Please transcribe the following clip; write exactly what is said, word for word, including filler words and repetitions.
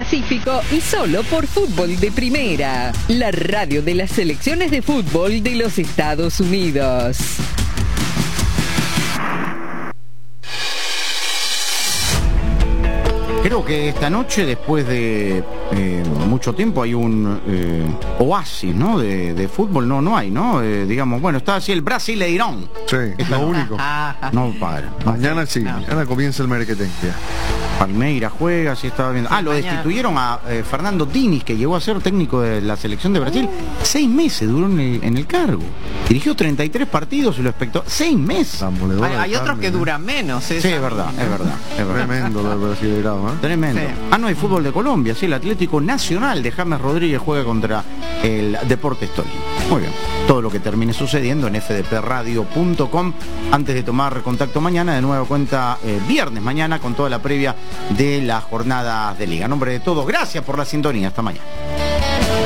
Pacífico y solo por Fútbol de Primera, la radio de las selecciones de fútbol de los Estados Unidos. Creo que esta noche, después de eh, mucho tiempo, hay un eh, oasis, ¿no? De, de fútbol, no, no hay, ¿no? Eh, digamos, bueno, está así el Brasileirão. Sí, es lo único. No para. Mañana sí, mañana comienza el Merquetenquia. Palmeiras juega, sí estaba viendo. Ah, lo destituyeron a eh, Fernando Diniz, que llegó a ser técnico de la selección de Brasil. Seis meses duró en el, en el cargo. Dirigió treinta y tres partidos y lo expectó. Seis meses. Hay, hay otros que duran menos. ¿eh? Sí, es verdad, es verdad. Es verdad. Tremendo lo del Brasileirão, ¿eh? Tremendo. Sí. Ah, no, hay fútbol de Colombia, sí, el Atlético Nacional de James Rodríguez juega contra el Deportes Tolima. Muy bien. Todo lo que termine sucediendo en f d p radio punto com. Antes de tomar contacto mañana, de nuevo cuenta eh, viernes mañana con toda la previa de las jornadas de liga. En nombre de todos, gracias por la sintonía. Hasta mañana.